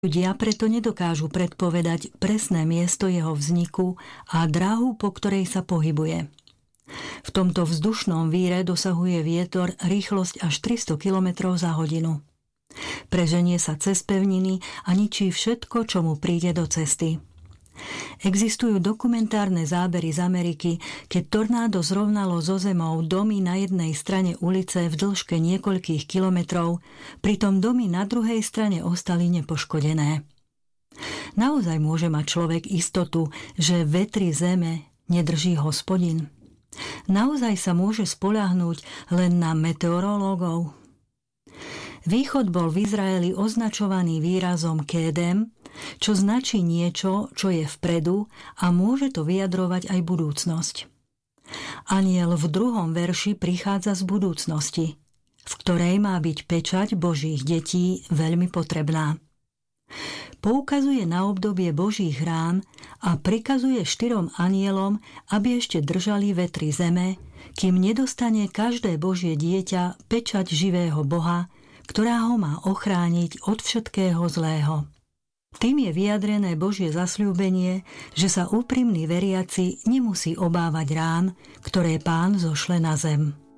Ľudia preto nedokážu predpovedať presné miesto jeho vzniku a dráhu, po ktorej sa pohybuje. V tomto vzdušnom víre dosahuje vietor rýchlosť až 300 km za hodinu. Preženie sa cez pevniny a ničí všetko, čo mu príde do cesty. Existujú dokumentárne zábery z Ameriky, keď tornádo zrovnalo so zemou domy na jednej strane ulice v dĺžke niekoľkých kilometrov, pritom domy na druhej strane ostali nepoškodené. Naozaj môže mať človek istotu, že vetry zeme nedrží Hospodin? Naozaj sa môže spoľahnúť len na meteorológov? Východ bol v Izraeli označovaný výrazom kédem, čo značí niečo, čo je vpredu a môže to vyjadrovať aj budúcnosť. Anjel v 2. verši prichádza z budúcnosti, v ktorej má byť pečať Božích detí veľmi potrebná. Poukazuje na obdobie Božích rán a prikazuje 4 anjelom, aby ešte držali vetry zeme, kým nedostane každé Božie dieťa pečať živého Boha, ktorá ho má ochrániť od všetkého zlého. Tým je vyjadrené Božie zasľúbenie, že sa úprimný veriaci nemusí obávať rán, ktoré Pán zošle na zem.